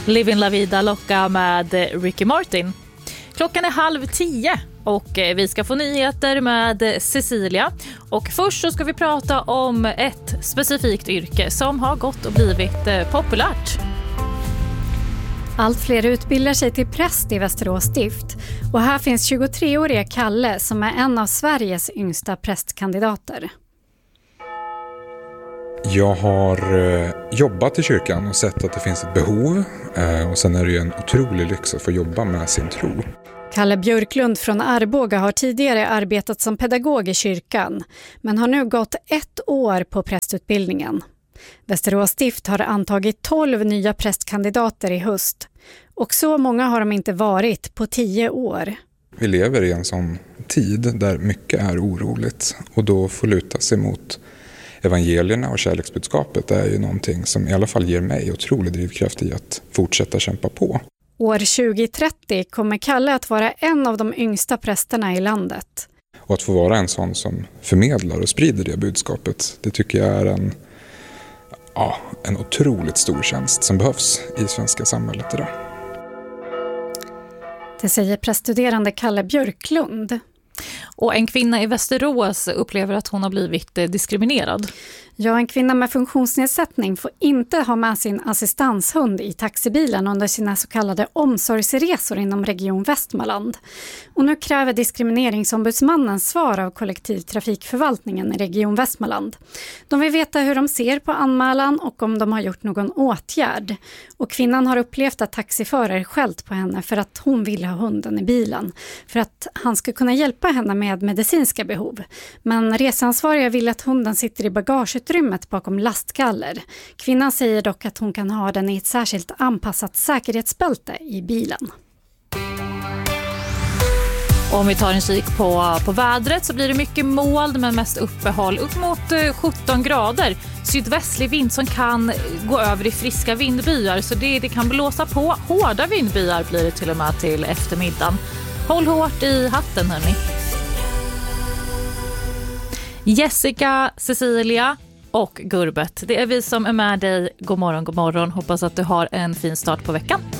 Living La Vida Loca med Ricky Martin. Klockan är 9:30 och vi ska få nyheter med Cecilia. Och först så ska vi prata om ett specifikt yrke som har gått och blivit populärt. Allt fler utbildar sig till präst i Västerås stift. Och här finns 23-åriga Kalle som är en av Sveriges yngsta prästkandidater. Jag har jobbat i kyrkan och sett att det finns ett behov. Och sen är det ju en otrolig lyx att få jobba med sin tro. Kalle Björklund från Arboga har tidigare arbetat som pedagog i kyrkan, men har nu gått 1 år på prästutbildningen. Västerås stift har antagit 12 nya prästkandidater i höst. Och så många har de inte varit på 10 år. Vi lever i en sån tid där mycket är oroligt. Och då får luta sig mot evangelierna och kärleksbudskapet är ju någonting som i alla fall ger mig otrolig drivkraft i att fortsätta kämpa på. År 2030 kommer Kalle att vara en av de yngsta prästerna i landet. Och att få vara en sån som förmedlar och sprider det budskapet, det tycker jag är en otroligt stor tjänst som behövs i svenska samhället idag. Det säger präststuderande Kalle Björklund. Och en kvinna i Västerås upplever att hon har blivit diskriminerad. Ja, en kvinna med funktionsnedsättning får inte ha med sin assistanshund i taxibilen under sina så kallade omsorgsresor inom Region Västmanland. Och nu kräver diskrimineringsombudsmannen svar av kollektivtrafikförvaltningen i Region Västmanland. De vill veta hur de ser på anmälan och om de har gjort någon åtgärd. Och kvinnan har upplevt att taxiförare skällt på henne för att hon vill ha hunden i bilen. För att han ska kunna hjälpa henne med medicinska behov. Men resansvariga vill att hunden sitter i bagageutrymmet bakom lastgaller. Kvinnan säger dock att hon kan ha den i ett särskilt anpassat säkerhetsbälte i bilen. Om vi tar en kik på vädret så blir det mycket moln men mest uppehåll upp mot 17 grader. Sydvästlig vind som kan gå över i friska vindbyar så det kan blåsa på. Hårda vindbyar blir det till och med till eftermiddagen. Håll hårt i hatten hörni. Jessica, Cecilia och Gurbet. Det är vi som är med dig. God morgon, god morgon. Hoppas att du har en fin start på veckan.